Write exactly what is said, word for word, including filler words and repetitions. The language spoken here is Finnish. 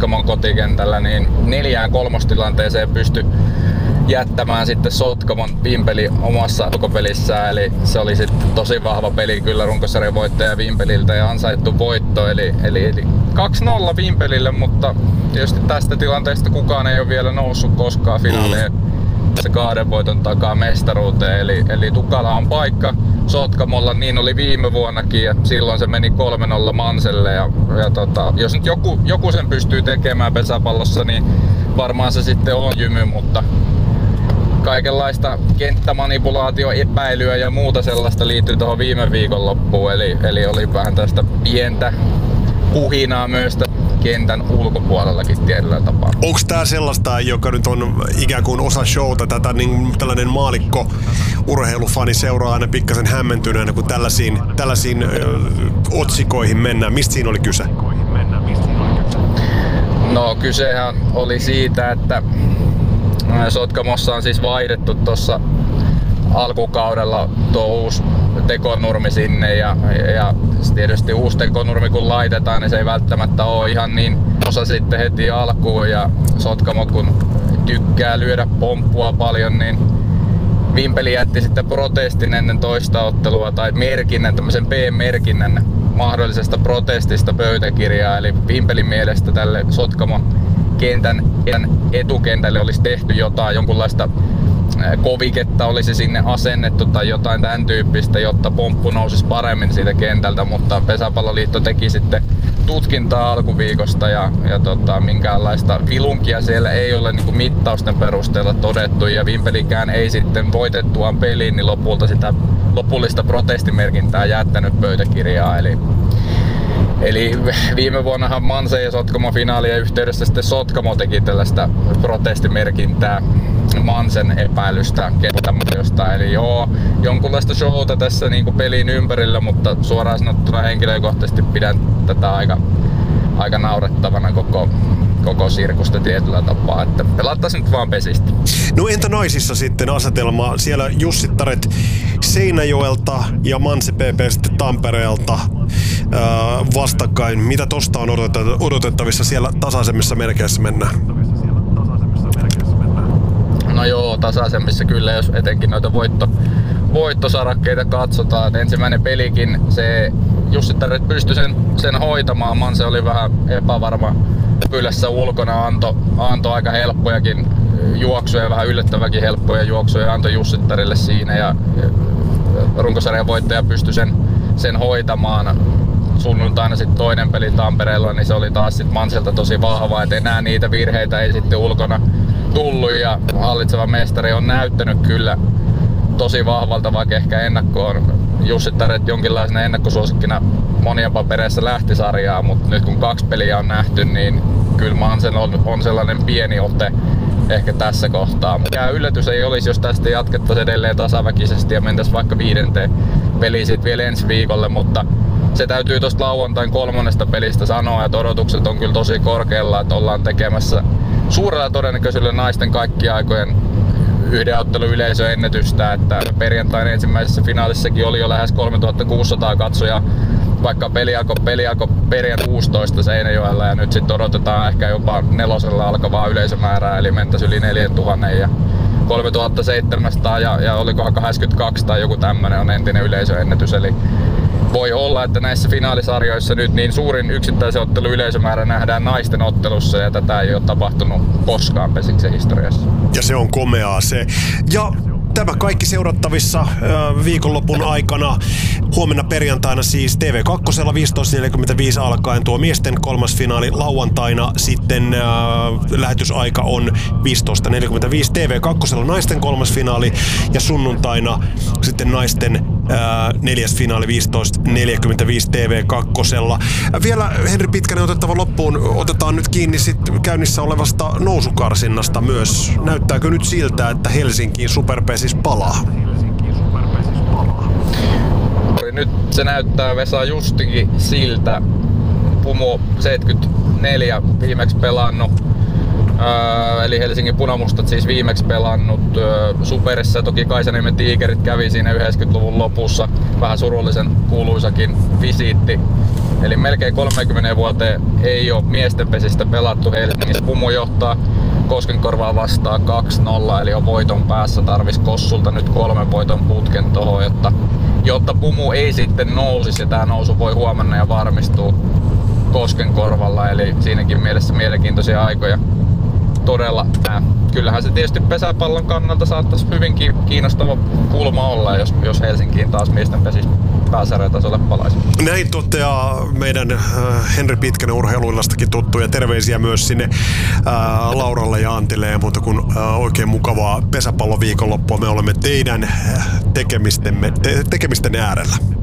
Sotkamon kotikentällä, niin neljään kolmostilanteeseen pystyi jättämään sitten Sotkamon Vimpeli omassa alkupelissään, eli se oli sitten tosi vahva peli kyllä runkosarjan voittaja Vimpeliltä ja ansaittu voitto, eli, eli, eli kaksi nolla Vimpelille, mutta tietysti tästä tilanteesta kukaan ei ole vielä noussut koskaan finaaliin se kahden voiton takaa mestaruuteen, eli, eli tukala on paikka Sotkamolla, niin oli viime vuonnakin ja silloin se meni kolme nolla Manselle ja, ja tota, jos nyt joku, joku sen pystyy tekemään pesäpallossa, niin varmaan se sitten on Jymy, mutta kaikenlaista kenttämanipulaatioepäilyä ja muuta sellaista liittyy tuohon viime viikonloppuun, eli, eli oli vähän tästä pientä kuhinaa myös kentän ulkopuolellakin tietyllä tapaa. Onko tää sellaista, joka nyt on ikään kuin osa showta, tätä niin tällainen maalikko urheilufani seuraa aina pikkasen hämmentyneenä, kun tällaisiin, tällaisiin ö, otsikoihin mennään. Mistä siinä oli kyse? No kysehän oli siitä, että Sotkamossa on siis vaihdettu tuossa alkukaudella tuo uusi tekonurmi sinne ja, ja tietysti uusi tekonurmi kun laitetaan, niin se ei välttämättä ole ihan niin osa sitten heti alkuun ja Sotkamo kun tykkää lyödä pomppua paljon, niin Vimpeli jätti sitten protestin ennen toista ottelua tai merkinnän, tämmöisen P-merkinnän mahdollisesta protestista pöytäkirjaa, eli Vimpelin mielestä tälle Sotkamo kentän etukentälle olisi tehty jotain, jonkunlaista koviketta olisi sinne asennettu tai jotain tämän tyyppistä, jotta pomppu nousisi paremmin siitä kentältä, mutta Pesäpalloliitto teki sitten tutkintaa alkuviikosta ja, ja tota, minkäänlaista vilunkia siellä ei ole niin kuin mittausten perusteella todettu ja Vimpelikään ei sitten voitettuaan peliin niin lopulta sitä lopullista protestimerkintää jättänyt pöytäkirjaa. Eli Eli viime vuonnahan Mansen ja Sotkamo finaalien yhteydessä sitten Sotkamo teki tällaista protestimerkintää Mansen epäilystä kenttämuodosta. Eli joo, jonkunlaista showta tässä niin kuin pelin ympärillä, mutta suoraan sanottuna henkilökohtaisesti pidän tätä aika, aika naurettavana koko, koko sirkusta tietyllä tapaa, että pelattaisiin nyt vaan pesistä. No entä naisissa sitten asetelma? Siellä Jussittaret Seinäjoelta ja Manse P P sitten Tampereelta ää, vastakkain. Mitä tosta on odotettavissa siellä tasaisemmissa merkeissä mennään? No joo, tasaisemmissa kyllä, jos etenkin noita voitto, voittosarakkeita katsotaan. Et ensimmäinen pelikin se Jussittaret pystyi sen, sen hoitamaan. Manse oli vähän epävarma kylässä ulkona, antoi anto aika helppojakin juoksuja, vähän yllättäväkin helppoja juoksuja antoi Jussittarille siinä ja runkosarjan voittaja pystyi sen, sen hoitamaan. Sunnuntaina sitten toinen peli Tampereella, niin se oli taas sit Manselta tosi vahva, et enää niitä virheitä ei sitten ulkona tullut ja hallitseva mestari on näyttänyt kyllä tosi vahvalta, vaikka ehkä ennakkoon Jussittaret jonkinlaisena ennakkosuosikkina monien papereissa lähti sarjaa, mutta nyt kun kaksi peliä on nähty, niin kyllä Mansen on, on sellainen pieni ote ehkä tässä kohtaa. Mikään yllätys ei olisi, jos tästä jatkettaisiin edelleen tasaväkisesti ja mentäisiin vaikka viidenteen peliin sitten vielä ensi viikolle, mutta se täytyy tuosta lauantain kolmannesta pelistä sanoa, että odotukset on kyllä tosi korkealla, että ollaan tekemässä suurella todennäköisyydellä naisten kaikkien aikojen yhden ottelun yleisöennätystä, että perjantain ensimmäisessä finaalissakin oli jo lähes kolmetuhattakuusisataa katsojaa, vaikka peli alkoi, peli alkoi perjantai kuusitoista Seinäjoella ja nyt sitten odotetaan ehkä jopa nelosella alkavaa yleisömäärää, eli mentäisiin yli neljätuhatta ja kolmetuhattaseitsemänsataa ja, ja olikohan kahdeksankymmentäkaksi tai joku tämmönen on entinen yleisöennätys, eli voi olla, että näissä finaalisarjoissa nyt niin suurin yksittäisen ottelun yleisömäärä nähdään naisten ottelussa ja tätä ei ole tapahtunut koskaan Pesiksen historiassa. Ja se on komeaa se. Ja tämä kaikki seurattavissa äh, viikonlopun aikana. Huomenna perjantaina siis T V kaksi viisitoista neljäkymmentäviisi alkaen tuo miesten kolmas finaali. Lauantaina sitten äh, lähetysaika on viisitoista neljäkymmentäviisi T V kaksi naisten kolmas finaali ja sunnuntaina sitten naisten äh, neljäs finaali viisitoista neljäkymmentäviisi T V kaksi. Vielä Henri Pitkänen otettava loppuun. Otetaan nyt kiinni sit käynnissä olevasta nousukarsinnasta myös. Näyttääkö nyt siltä, että Helsinkiin Superpesis palaa? Nyt se näyttää Vesa justikin siltä. Pumo seitsemänkymmentäneljä viimeksi pelannut. Öö, eli Helsingin Punamustat siis viimeksi pelannut. Öö, Superissa toki Kaisaniemen Tiikerit kävi siinä yhdeksänkymmentäluvun lopussa. Vähän surullisen kuuluisakin visiitti Eli melkein kolmekymmentä vuoteen ei ole miesten pesistä pelattu Helsingissä. Pumu johtaa Koskenkorvaa vastaan kaksi nolla, eli on voiton päässä. Tarvis Kossulta nyt kolmen voiton putken tohon, jotta, jotta Pumu ei sitten nousisi. Ja tää nousu voi huomenna ja varmistuu Koskenkorvalla, eli siinäkin mielessä mielenkiintoisia aikoja. Todella. Äh, kyllähän se tietysti pesäpallon kannalta saattaisi hyvinkin kiinnostava kulma olla, jos, jos Helsinkiin taas miesten pesis pääsarjatasolle palaisi. Näin toteaa meidän äh, Henri Pitkänen Urheiluillastakin tuttu, ja terveisiä myös sinne äh, Lauralle ja Antille, ja muuta kuin äh, oikein mukavaa pesäpallon viikonloppua. Me olemme teidän tekemistemme, te, tekemisten äärellä.